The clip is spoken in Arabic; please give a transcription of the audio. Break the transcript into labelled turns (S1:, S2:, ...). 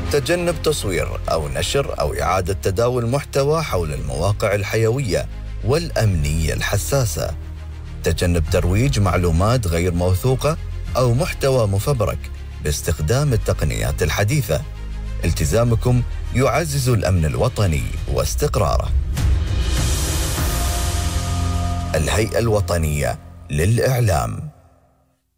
S1: تجنب تصوير أو نشر أو إعادة تداول محتوى حول المواقع الحيوية والأمنية الحساسة. تجنب ترويج معلومات غير موثوقة أو محتوى مفبرك باستخدام التقنيات الحديثة. التزامكم يعزز الأمن الوطني واستقراره. الهيئة الوطنية للإعلام.